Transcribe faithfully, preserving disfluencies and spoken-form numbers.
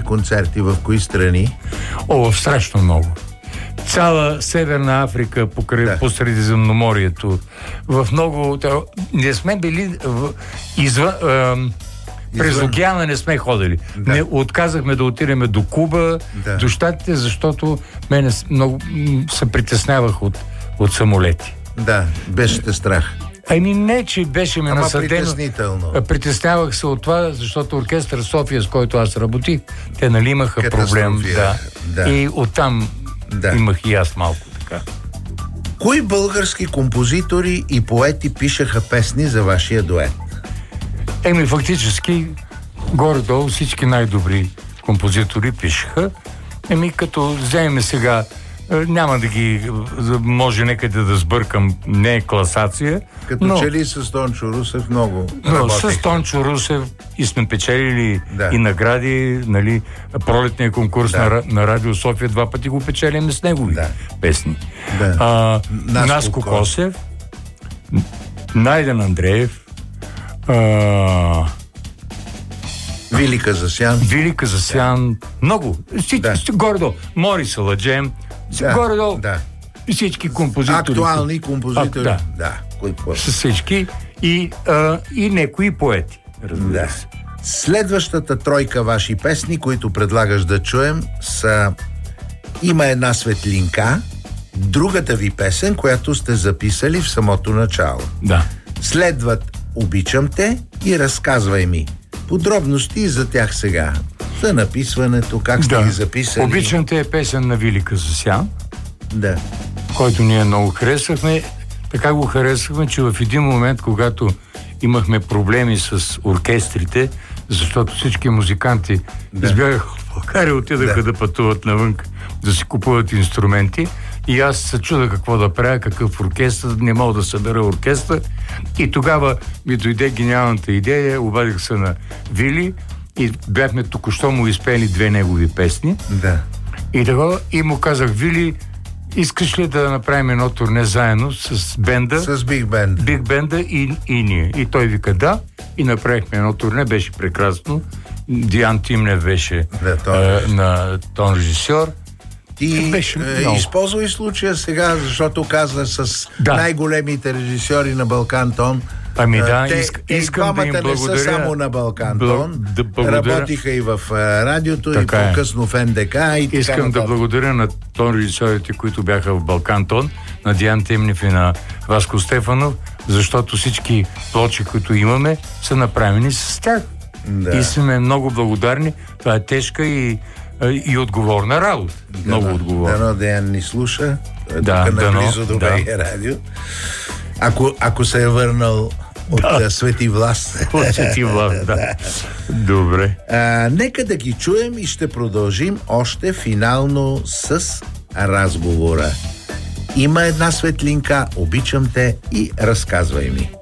концерти в кои страни? О, страшно много. Цяла Северна Африка покрай, да. по Средиземноморието. В много... Не сме били в, извън... Е, през извън... океана не сме ходили. Да. Не отказахме да отидем до Куба, да. до щатите, защото мене много се притеснявах от, от самолети. Да, беше те страх. Ами не, че беше ме Ама насъдено. притеснително. Притеснявах се от това, защото оркестър София, с който аз работих, те нали имаха проблем. Да. Да. И оттам да. имах и аз малко така. Кои български композитори и поети пишеха песни за вашия дует? Еми, фактически, горе-долу всички най-добри композитори пишеха. Еми, като вземем сега, няма да ги, може някъде да сбъркам, не е класация. Като но, че ли с Тончо Русев много но с Тончо Русев и сме печелили да. и награди, нали, пролетния конкурс да. на, на Радио София, два пъти го печелиме с негови да. песни. Да. А, Наско, Наско Косев, Найден Андреев, а, Вили Казасян. Вили Казасян. Да. Много. Всички, да. горе-долу. Мори Саладжем. Да. Горе-долу. Да. Всички композитори. Актуални композитори. А, да. да. С всички. И, а, и некои поети. Разбира се. Да. Следващата тройка ваши песни, които предлагаш да чуем, са Има една светлинка, другата ви песен, която сте записали в самото начало. Да. Следват Обичам те и Разказвай ми. Подробности за тях сега. За написването, как сте да. ги записали. Обичам те е песен на Вили Казасян, да. който ние много харесахме. Така го харесахме, че в един момент, когато имахме проблеми с оркестрите, защото всички музиканти да. избягаха в България, отидаха да. да пътуват навън, да си купуват инструменти. И аз се чуда какво да правя, какъв оркестър, не мога да събера оркестър. И тогава ми дойде гениалната идея, обадих се на Вили и бяхме току-що му изпели две негови песни. Да. И, така, и му казах: Вили, искаш ли да направим едно турне заедно с бенда? С Биг Бенда. Биг Бенда и, и ние. И той вика да. И направихме едно турне, беше прекрасно. Диан Тимнев беше да, а, на тон режисьор. Ти е, използвай случая сега, защото каза с да. най-големите режисьори на Балкан Тон. Ами да, те, иск, искам да им благодаря. Не са само на Балкан Тон. Да, работиха и в радиото, така и по-късно в Н Д К. И искам да благодаря на тон режисьорите, които бяха в Балкан Тон, на Диан Тимнев и на Васко Стефанов, защото всички плочи, които имаме, са направени с тях. Да. И сме много благодарни. Това е тежка и и отговорна работа. Да, много отговорна. Дано Деян ни слуша. Да, тук наблизо до БГ радио. Ако, ако се е върнал от да. Свети Влас. От Свети Влас, да. да. Добре. А, нека да ги чуем и ще продължим още финално с разговора. Има една светлинка, обичам те и разказвай ми.